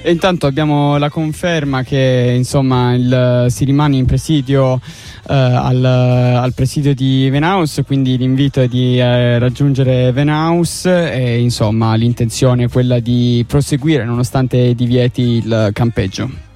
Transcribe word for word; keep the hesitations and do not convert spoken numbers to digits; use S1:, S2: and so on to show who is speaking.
S1: E intanto abbiamo la conferma che insomma il, si rimane in presidio eh, al, al presidio di Venaus, quindi l'invito è di eh, raggiungere Venaus e insomma l'intenzione è quella di proseguire nonostante i divieti il campeggio.